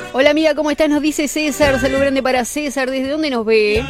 Hola amiga, ¿cómo estás? Nos dice César, saludo grande para César. ¿Desde dónde nos ve?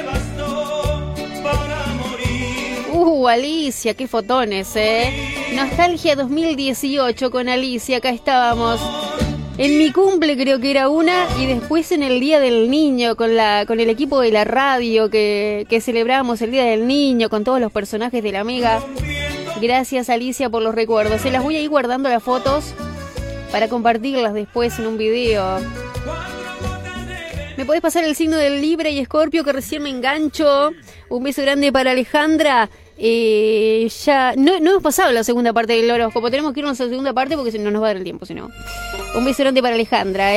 Alicia, qué fotones, Nostalgia 2018 con Alicia, acá estábamos. En mi cumple creo que era una, y después en el Día del Niño con el equipo de la radio que celebramos el Día del Niño con todos los personajes de la Mega. Gracias Alicia por los recuerdos. Se las voy a ir guardando las fotos para compartirlas después en un video. ¿Me podés pasar el signo del Libra y Escorpio que recién me engancho? Un beso grande para Alejandra. Ya no hemos pasado la segunda parte del horóscopo. Tenemos que irnos a la segunda parte porque no nos va a dar el tiempo, si no. Un beso grande para Alejandra,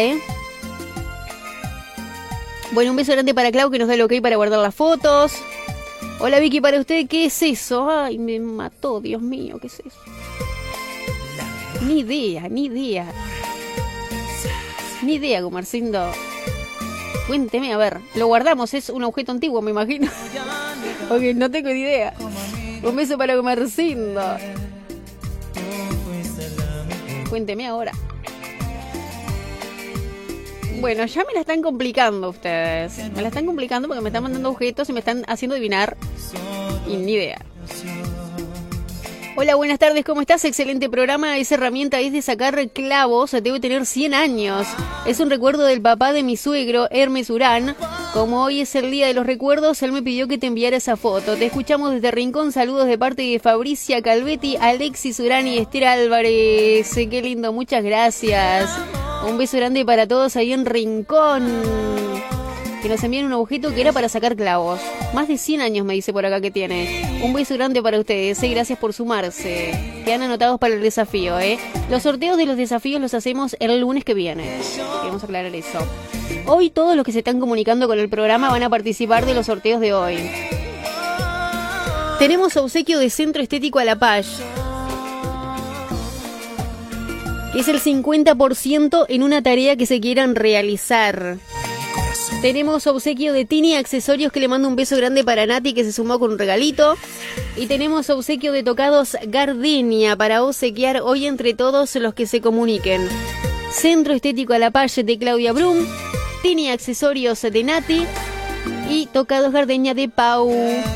Bueno, un beso grande para Clau que nos da el ok para guardar las fotos. Hola Vicky, para usted, ¿qué es eso? Ay, me mató, Dios mío, ¿qué es eso? Ni idea. Ni idea, Gumarcindo. Cuénteme, a ver. Lo guardamos, es un objeto antiguo, me imagino. Ok, no tengo ni idea. Un beso para Gumarcindo. Cuénteme ahora. Bueno, ya me la están complicando ustedes. Me la están complicando porque me están mandando objetos y me están haciendo adivinar. Y ni idea. Hola, buenas tardes, ¿cómo estás? Excelente programa. Esa herramienta es de sacar clavos. Debe tener 100 años. Es un recuerdo del papá de mi suegro, Hermes Urán. Como hoy es el día de los recuerdos, él me pidió que te enviara esa foto. Te escuchamos desde Rincón. Saludos de parte de Fabricia Calvetti, Alexis Urán y Esther Álvarez. Qué lindo, muchas gracias. Un beso grande para todos ahí en Rincón. Que nos envían un objeto que era para sacar clavos. Más de 100 años me dice por acá que tiene. Un beso grande para ustedes, gracias por sumarse. Quedan anotados para el desafío, Los sorteos de los desafíos los hacemos el lunes que viene. Queremos aclarar eso. Hoy todos los que se están comunicando con el programa van a participar de los sorteos de hoy. Tenemos obsequio de Centro Estético Alapage. Es el 50% en una tarea que se quieran realizar. Tenemos obsequio de Tini Accesorios, que le mando un beso grande para Nati, que se sumó con un regalito. Y tenemos obsequio de Tocados Gardenia para obsequiar hoy entre todos los que se comuniquen. Centro Estético Alapage de Claudia Brum, Tini Accesorios de Nati y Tocados Gardenia de Pau.